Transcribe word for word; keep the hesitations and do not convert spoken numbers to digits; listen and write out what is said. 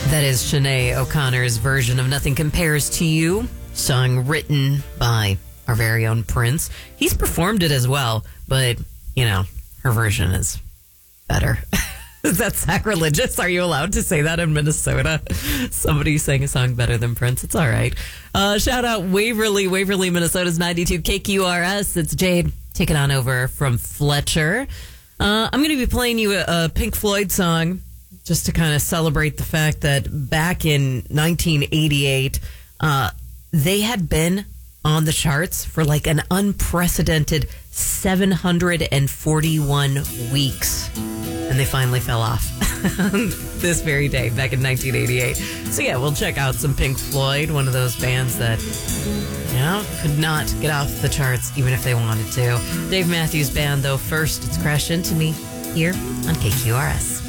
That is Sinead O'Connor's version of Nothing Compares to You, song written by our very own Prince. He's performed it as well, but, you know, her version is better. Is that sacrilegious? Are you allowed to say that in Minnesota? Somebody sang a song better than Prince. It's all right. Uh, shout out Waverly, Waverly, Minnesota's ninety-two K Q R S. It's Jade taking on over from Fletcher. Uh, I'm going to be playing you a, a Pink Floyd song just to kind of celebrate the fact that back in nineteen eighty-eight, uh, they had been on the charts for like an unprecedented seven hundred forty-one weeks. And they finally fell off this very day, back in nineteen eighty-eight. So yeah, we'll check out some Pink Floyd, one of those bands that, you know, could not get off the charts even if they wanted to. Dave Matthews Band, though. First, it's Crash Into Me here on K Q R S.